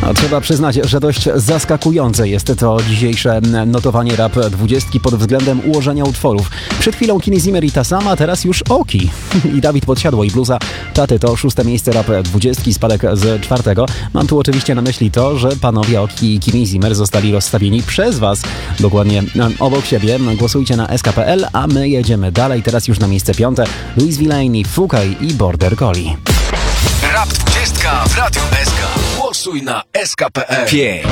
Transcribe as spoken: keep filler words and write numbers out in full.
No, trzeba przyznać, że dość zaskakujące jest to dzisiejsze notowanie Rap dwudziestki pod względem ułożenia utworów. Przed chwilą Kini Zimmer i ta sama, teraz już Oki. I Dawid Podsiadło i Bluza Taty to szóste miejsce Rap dwudziestki, spadek z czwartego. Mam tu oczywiście na myśli to, że panowie Oki i Kini Zimmer zostali rozstawieni przez was dokładnie obok siebie. Głosujcie na S K kropka P L, a my jedziemy dalej. Teraz już na miejsce piąte Louis Villaini, Fukaj i Border Collie. Rap dwudziestka w Radiu S K. Głosuj na S K kropka P L.